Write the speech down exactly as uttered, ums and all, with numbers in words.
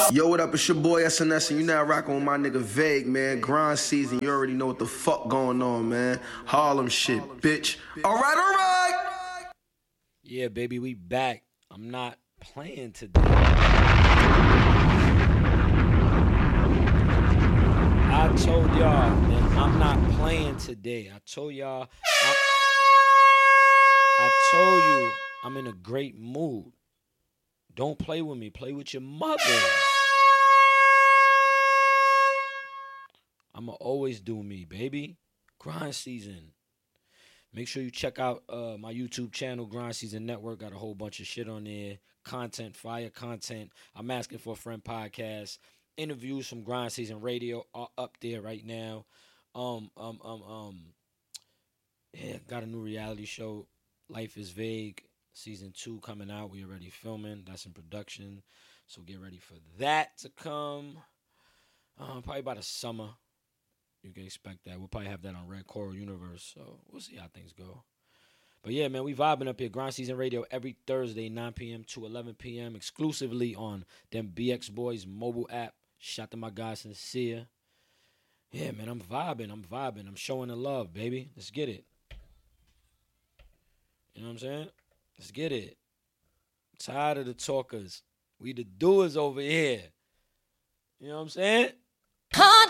Yo, what up? It's your boy S N S, and you now rocking with my nigga Vague, man. Grind season, you already know what the fuck going on, man. Harlem shit, bitch. All right, all right. Yeah, baby, we back. I'm not playing today. I told y'all, man, I'm not playing today. I told y'all, I, I told you I'm in a great mood. Don't play with me. Play with your mother. I'ma always do me, baby. Grind season. Make sure you check out uh, my YouTube channel, Grind Season Network. Got a whole bunch of shit on there. Content, fire content. I'm Asking for a Friend podcast. Interviews from Grind Season Radio are up there right now. Um, um, um, um. Yeah, got a new reality show, Life is Vague. Season two coming out. We already filming. That's in production. So get ready for that to come. Um, probably by the summer. You can expect that. We'll probably have that on Red Coral Universe. So we'll see how things go. But yeah, man, we vibing up here. Grind Season Radio every Thursday, nine p.m. to eleven p.m. exclusively on them B X Boys mobile app. Shout to my guy Sincere. Yeah, man, I'm vibing. I'm vibing. I'm showing the love, baby. Let's get it. You know what I'm saying? Let's get it. Tired of the talkers. We the doers over here. You know what I'm saying?